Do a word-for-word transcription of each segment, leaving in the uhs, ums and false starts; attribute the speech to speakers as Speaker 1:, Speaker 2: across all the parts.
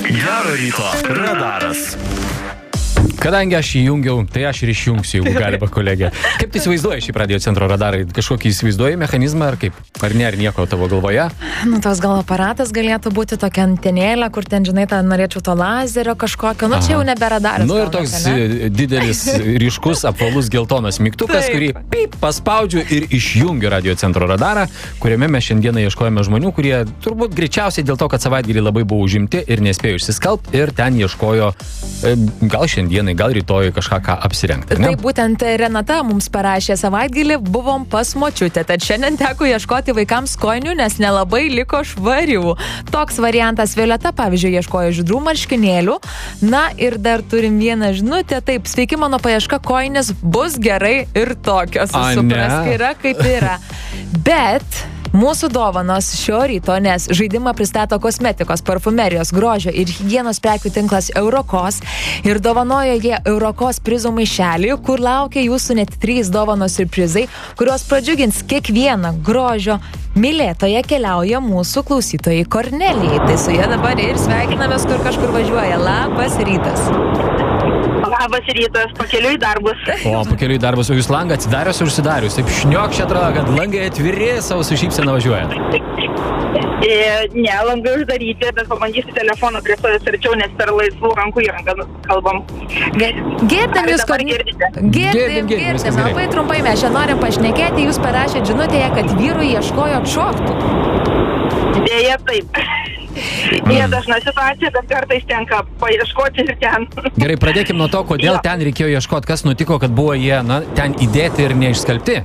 Speaker 1: Gero ryto radaras.
Speaker 2: Kadangi aš įjungiau, tai aš ir išjungsiu, jeigu galima, kolegė. Kaip tu įsivaizduoji šį radio centro radarą? Kažkokį įsivaizduoji mechanizmą ar kaip? Ar ne, ar nieko tavo galvoje?
Speaker 3: Nu, tos gal aparatas galėtų būti tokia antenėlė, kur ten, žinai, tą norėčiau to lazerio kažkokio. Nu, čia jau nebe radaras.
Speaker 2: Nu, ir toks ne? didelis, ryškus, apvalus geltonas mygtukas, kurį pip, paspaudžiu ir išjungiu radio centro radarą, kuriame mes šiandieną ieškojame žmonių, kurie turbūt greičiausiai dėl to, kad savaitgalį labai buvo užimti ir nespėjo išsiskalbti ir ten ieškojo e, gal šiandienai, gal rytoj kažką ką apsirengti.
Speaker 3: Tai būtent Renata mums parašė savaitgalį, buvom pas močiutę, tad šiandien teko ieškoti vaikams kojinių, nes nelabai liko švarių. Toks variantas. Violeta, pavyzdžiui, ieškojo žydrų marškinėlių. Na ir dar turim vieną žinutę. Taip, sveiki, mano paieška kojinės bus gerai ir tokios. Suprask, yra kaip yra. Bet mūsų dovanos šio ryto, nes žaidimą pristato kosmetikos, parfumerijos, grožio ir higienos prekių tinklas Eurokos ir dovanoja jie Eurokos prizų maišelį, kur laukia jūsų net trys dovanos ir prizai, kurios pradžiugins kiekvieną grožio mylėtoje keliauja mūsų klausytojai Kornelijai. Tai su jie dabar ir sveikinamės, kur kažkur važiuoja. Labas rytas.
Speaker 4: Labas rytas, pakeliui darbus.
Speaker 2: O, pakeliui darbus, o jūs langą atsidarius ir užsidarius. Taip šniok čia atrodo, kad langai atviri, savo su šypsena važiuojat.
Speaker 4: E, ne, langai uždaryti, bet pabandysiu telefoną prie savęs arčiau, nes per laisvų rankų įrangą kalbam.
Speaker 3: Girdim jūs, Kornelija. Girdim, girdim. Labai trumpai mes čia norim pašnekėti. Jūs parašėt žinutėje, kad vyrui ieškojo šortų.
Speaker 4: Dėja, taip. Jie dažna situacija, bet kartais tenka paieškoti ir ten.
Speaker 2: Gerai, pradėkim nuo to, kodėl ten reikėjo ieškoti, kas nutiko, kad buvo jie, na, ten įdėti ir neišskalbti.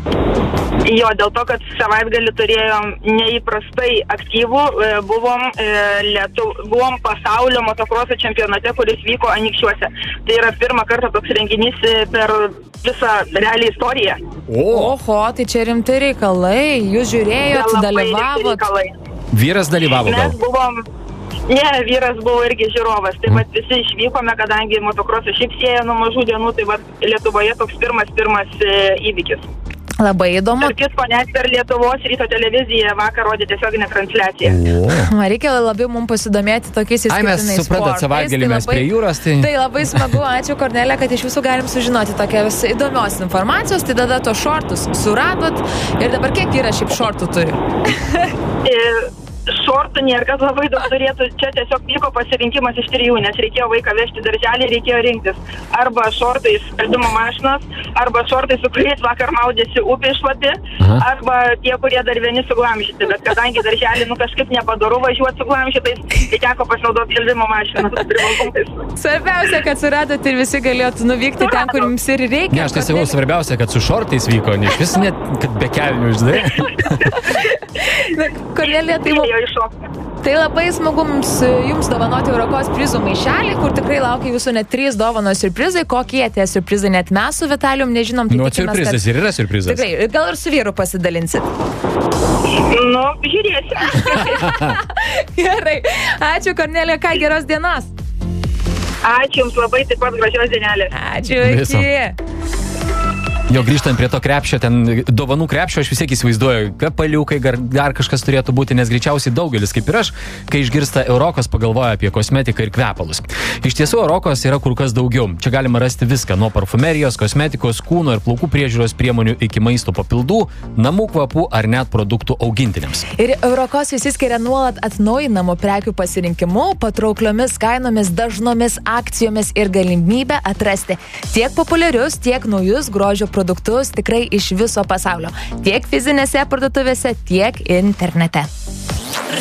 Speaker 4: Jo, dėl to, kad savaitgalį turėjom neįprastai aktyvų, buvom, lietu, buvom pasaulio motokroso čempionate, kuris vyko Anykščiuose. Tai yra pirmą kartą toks renginys per visą realią istoriją.
Speaker 3: Oho, tai čia rimti reikalai, jūs žiūrėjot, dalyvavot.
Speaker 2: Vyras dalyvavo gal?
Speaker 4: Mes buvom, ne, vyras buvo irgi žiūrovas. Tai vat visi išvykome, kadangi motokrosą šiaip sieja nuo mažų dienų, tai vat Lietuvoje toks pirmas, pirmas e, įvykis.
Speaker 3: Labai įdomu.
Speaker 4: Ir kitko, net per Lietuvos ryto televiziją vakar rodė tiesioginę transliaciją.
Speaker 3: Man reikia labiau mums pasidomėti tokiais išskirtiniais sportais.
Speaker 2: Ai, mes suprantat, savaitgalį mes prie jūros. Tai...
Speaker 3: tai labai smagu, ačiū Kornelija, kad iš jūsų galim sužinoti tokios įdomios informacijos. Tai tada to šortus suradot. Ir dabar kiek yra šiaip šortų turi?
Speaker 4: Šortų nėra, kad labai daug turėtų. Čia tiesiog vyko pasirinkimas iš trijų, nes reikėjo vaiką vežti darželį, reikėjo rinktis. Arba šortai iš skalbimo mašinos, arba šortai, su kuriais vakar maudėsi upė šlapi, arba tie, kurie dar vieni suglamžyti. Bet kadangi darželį, nu, kažkaip nepadoru važiuoti suglamžytais, tai teko pasinaudoti skalbimo mašiną.
Speaker 3: Svarbiausia, kad suradot ir visi galėtų nuvykti ten, kur jums ir reikia.
Speaker 2: Ne, aš tai sakau, svarbiausia, kad su šortais vyko, ne vis net, kad be kelnių, žinai.
Speaker 3: Kornelija, tai, tai labai smagu mums, jums dovanoti Eurokos prizų maišelį, kur tikrai laukia jūsų net trys dovanos ir prizai. Kokie tie siurprizai, net mes su Vitalijum nežinom.
Speaker 2: Tai nu, siurprizas kad... ir yra siurprizas.
Speaker 3: Tikrai, gal ir su vyru pasidalinsit.
Speaker 4: Nu, žiūrėsim.
Speaker 3: Gerai, ačiū Kornelija, ką geros dienos.
Speaker 4: Ačiū jums labai, taip pat gražios dienelės.
Speaker 3: Ačiū, iki.
Speaker 2: Jo, grįžtant prie to krepšio, ten dovanų krepšio, aš vis tiek įsivaizduoju, kapaliukai, dar kažkas turėtų būti, nes greičiausiai daugelis, kaip ir aš, kai išgirsta Eurokos, pagalvoja apie kosmetiką ir kvepalus. Iš tiesų, Eurokos yra kur kas daugiau. Čia galima rasti viską, nuo parfumerijos, kosmetikos, kūno ir plaukų priežiūros priemonių iki maisto papildų, namų kvapų ar net produktų augintiniams.
Speaker 3: Ir Eurokos išsiskiria nuolat atnaujinamų prekių pasirinkimu, patraukliomis kainomis, dažnomis akcijomis ir galimybę atrasti tiek populiarius, tiek naujus grožio produktus tikrai iš viso pasaulio, tiek fizinėse parduotuvėse, tiek internete.